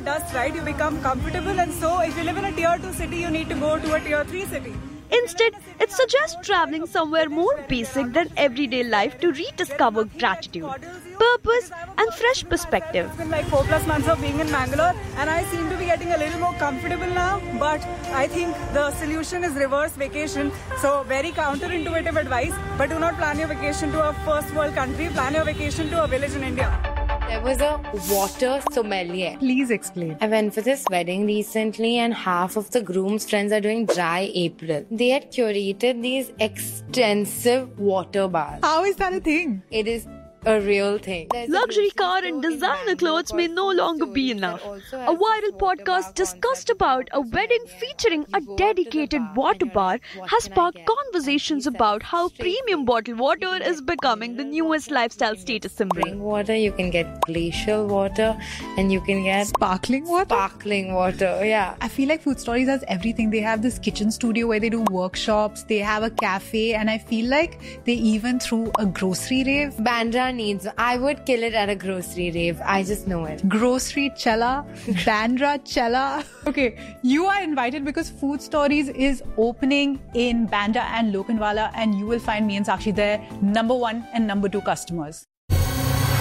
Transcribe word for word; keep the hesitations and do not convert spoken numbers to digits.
dust, right? You become comfortable, and so if you live in a tier two city, you need to go to a tier three city. Instead, it suggests traveling somewhere more basic than everyday life to rediscover gratitude, purpose, and fresh perspective. It's been like four plus months of being in Bangalore, and I seem to be getting a little more comfortable now. But I think the solution is reverse vacation. So very counterintuitive advice. But do not plan your vacation to a first world country. Plan your vacation to a village in India. There was a water sommelier. Please explain. I went for this wedding recently and half of the groom's friends are doing dry April. They had curated these extensive water baths. How is that a thing? It is a real thing. There's Luxury car and designer clothes may no longer be enough. A viral podcast discussed about a wedding featuring a dedicated water bar has sparked conversations about how premium bottled water is becoming the newest lifestyle status symbol. Spring water, you can get glacial water, and you can get Sparkling water? sparkling water. Yeah. I feel like Food Stories has everything. They have this kitchen studio where they do workshops, they have a cafe, and I feel like they even threw a grocery rave. Bandra needs. I would kill it at a grocery rave. I just know it. Grocery Chella, Bandra Chella. Okay, you are invited because Food Stories is opening in Bandra and Lokhandwala, and you will find me and Sakshi there, number one and number two customers.